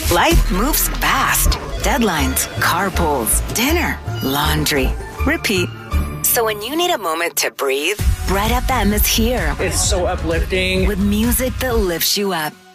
Life moves fast. Deadlines, carpools, dinner, laundry, repeat. So when you need a moment to breathe, Bright FM is here It's so uplifting. with music that lifts you up.